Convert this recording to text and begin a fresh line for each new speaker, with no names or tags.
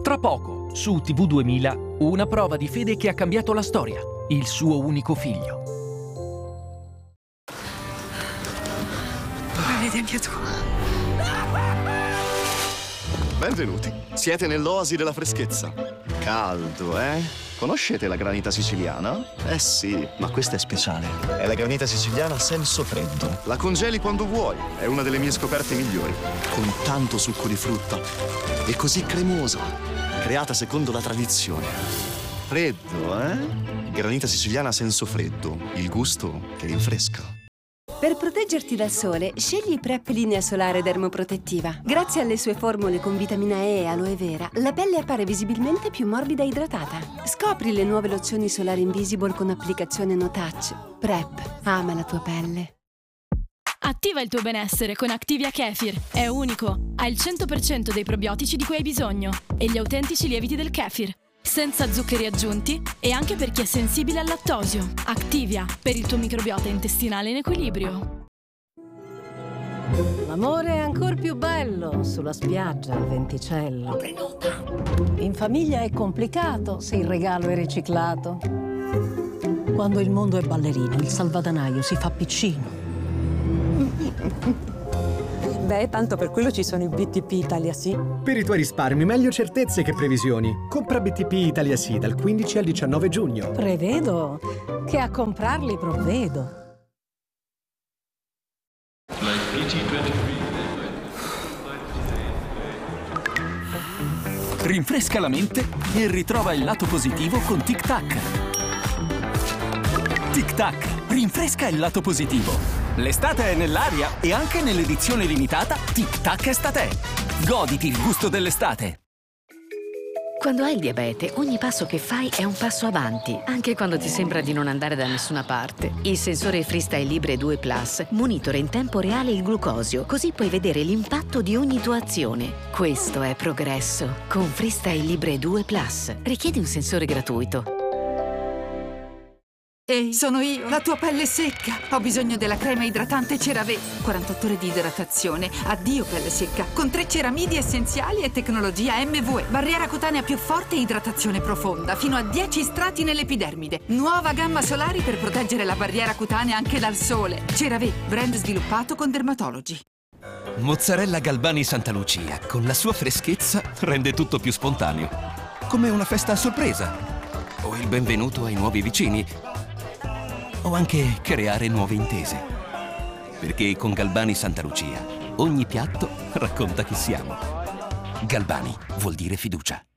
Tra poco, su TV 2000, una prova di fede che ha cambiato la storia. Il suo unico figlio.
Vedi anche tu.
Benvenuti. Siete nell'oasi della freschezza. Caldo, eh? Conoscete la granita siciliana? Eh sì, ma questa è speciale. È la granita siciliana senso freddo. La congeli quando vuoi. È una delle mie scoperte migliori. Con tanto succo di frutta. E così cremosa. Creata secondo la tradizione. Freddo, eh? Granita siciliana senso freddo. Il gusto che rinfresca.
Per proteggerti dal sole, scegli PrEP Linea Solare Dermoprotettiva. Grazie alle sue formule con vitamina E e aloe vera, la pelle appare visibilmente più morbida e idratata. Scopri le nuove lozioni solari Invisible con applicazione no touch. PrEP. Ama la tua pelle.
Attiva il tuo benessere con Activia Kefir. È unico, ha il 100% dei probiotici di cui hai bisogno e gli autentici lieviti del kefir. Senza zuccheri aggiunti e anche per chi è sensibile al lattosio. Activia, per il tuo microbiota intestinale in equilibrio.
L'amore è ancora più bello sulla spiaggia al venticello. In famiglia è complicato se il regalo è riciclato. Quando il mondo è ballerino, il salvadanaio si fa piccino.
Beh, tanto per quello ci sono i BTP Italia Sì.
Per i tuoi risparmi, meglio certezze che previsioni. Compra BTP Italia Sì dal 15 al 19 giugno.
Prevedo che a comprarli provvedo.
Rinfresca la mente e ritrova il lato positivo con Tic Tac. Tic Tac, rinfresca il lato positivo. L'estate è nell'aria e anche nell'edizione limitata Tic Tac Estate. Goditi il gusto dell'estate.
Quando hai il diabete, ogni passo che fai è un passo avanti, anche quando ti sembra di non andare da nessuna parte. Il sensore Freestyle Libre 2 Plus monitora in tempo reale il glucosio, così puoi vedere l'impatto di ogni tua azione. Questo è progresso. Con Freestyle Libre 2 Plus. Richiedi un sensore gratuito.
Ehi, sono io, la tua pelle secca. Ho bisogno della crema idratante CeraVe. 48 ore di idratazione. Addio pelle secca. Con 3 ceramidi essenziali e tecnologia MVE. Barriera cutanea più forte e idratazione profonda. Fino a 10 strati nell'epidermide. Nuova gamma solari per proteggere la barriera cutanea anche dal sole. CeraVe, brand sviluppato con Dermatology.
Mozzarella Galbani Santa Lucia, con la sua freschezza, rende tutto più spontaneo. Come una festa a sorpresa. O il benvenuto ai nuovi vicini. O anche creare nuove intese. Perché con Galbani Santa Lucia ogni piatto racconta chi siamo. Galbani vuol dire fiducia.